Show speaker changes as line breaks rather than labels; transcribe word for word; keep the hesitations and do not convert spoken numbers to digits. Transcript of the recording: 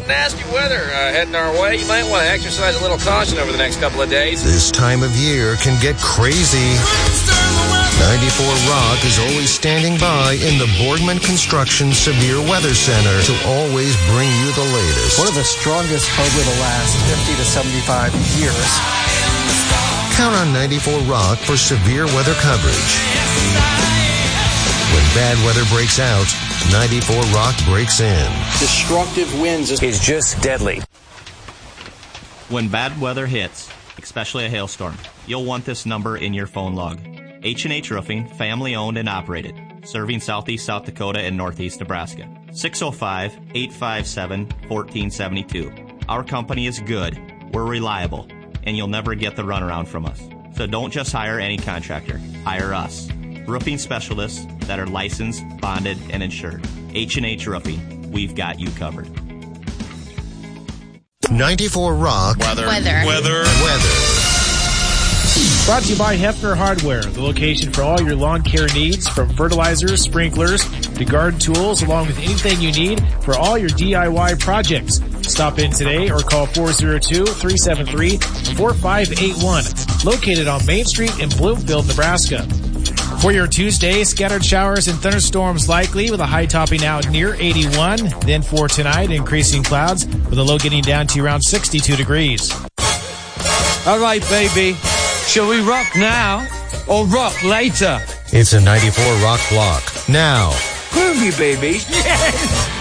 nasty weather uh, heading our way. You might want to exercise a little caution over the next couple of days.
This time of year can get crazy. ninety-four Rock is always standing by in the Boardman Construction Severe Weather Center to always bring you the latest.
One of the strongest over the last fifty to seventy-five years.
Count on ninety-four Rock for severe weather coverage. When bad weather breaks out, ninety-four Rock breaks in.
Destructive winds
is just deadly.
When bad weather hits, especially a hailstorm, you'll want this number in your phone log. H and H Roofing, family owned and operated, serving southeast South Dakota and northeast Nebraska. six oh five, eight five seven, one four seven two. Our company is good, we're reliable, and you'll never get the runaround from us. So don't just hire any contractor, hire us. Roofing specialists that are licensed, bonded, and insured. H and H Roofing, we've got you covered.
ninety-four Rock.
Weather.
Weather.
Weather.
Weather.
Brought to you by Hefner Hardware, the location for all your lawn care needs, from fertilizers, sprinklers, to garden tools, along with anything you need for all your D I Y projects. Stop in today or call four oh two, three seven three, four five eight one. Located on Main Street in Bloomfield, Nebraska. For your Tuesday, scattered showers and thunderstorms likely with a high topping out near eighty-one. Then for tonight, increasing clouds with a low getting down to around sixty-two degrees.
All right, baby. Shall we rock now or rock later?
It's a ninety-four Rock block. Now.
Groovy, baby. Yes!